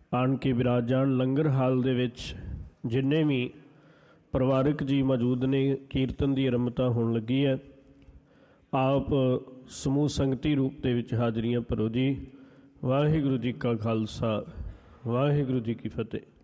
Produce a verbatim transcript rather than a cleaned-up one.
ਆਣ ਕੇ ਵਿਰਾਜ ਜਾਣ। ਲੰਗਰ ਹਾਲ ਦੇ ਵਿੱਚ ਜਿੰਨੇ ਵੀ ਪਰਿਵਾਰਕ ਜੀ ਮੌਜੂਦ ਨੇ, ਕੀਰਤਨ ਦੀ ਆਰੰਭਤਾ ਹੋਣ ਲੱਗੀ ਹੈ। ਆਪ ਸਮੂਹ ਸੰਗਤੀ ਰੂਪ ਦੇ ਵਿੱਚ ਹਾਜ਼ਰੀਆਂ ਭਰੋ ਜੀ। ਵਾਹਿਗੁਰੂ ਜੀ ਕਾ ਖਾਲਸਾ, ਵਾਹਿਗੁਰੂ ਜੀ ਕੀ ਫਤਿਹ।